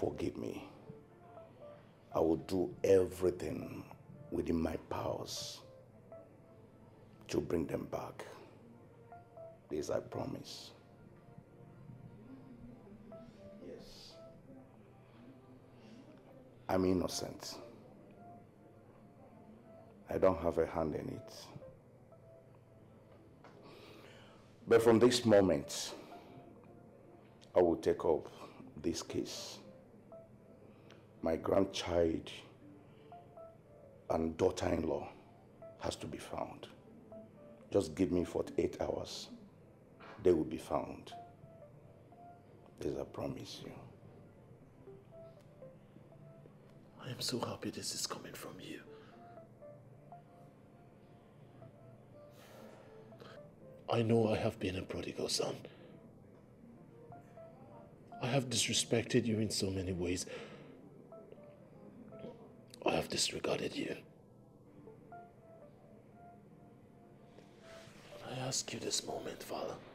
forgive me. I will do everything within my powers to bring them back. This I promise. Yes. I'm innocent. I don't have a hand in it. But from this moment, I will take up this case. My grandchild and daughter-in-law has to be found. Just give me 48 hours. They will be found. This I promise you. I am so happy this is coming from you. I know I have been a prodigal son. I have disrespected you in so many ways. I have disregarded you. I ask you this moment, Father.